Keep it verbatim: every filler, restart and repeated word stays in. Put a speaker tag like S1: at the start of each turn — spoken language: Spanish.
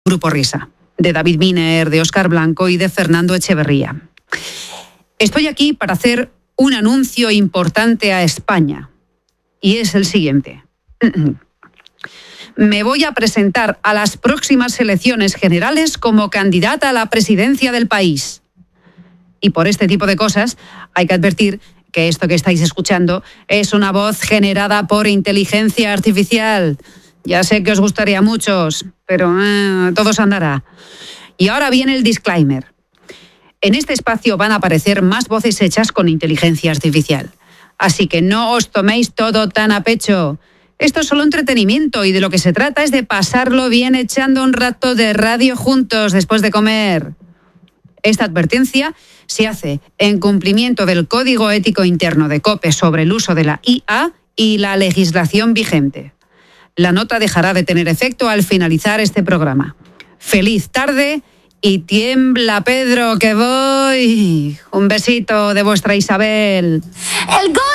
S1: Grupo Risa, de David Miner, de Óscar Blanco y de Fernando Echeverría. Estoy aquí para hacer un anuncio importante a España, y es el siguiente. Me voy a presentar a las próximas elecciones generales como candidata a la presidencia del país. Y por este tipo de cosas hay que advertir que esto que estáis escuchando es una voz generada por inteligencia artificial. Ya sé que os gustaría a muchos, pero eh, todo se andará. Y ahora viene el disclaimer. En este espacio van a aparecer más voces hechas con inteligencia artificial. Así que no os toméis todo tan a pecho. Esto es solo entretenimiento y de lo que se trata es de pasarlo bien echando un rato de radio juntos después de comer. Esta advertencia se hace en cumplimiento del Código Ético Interno de COPE sobre el uso de la I A y la legislación vigente. La nota dejará de tener efecto al finalizar este programa. ¡Feliz tarde! Y tiembla, Pedro, que voy. Un besito de vuestra Isabel.
S2: El gol.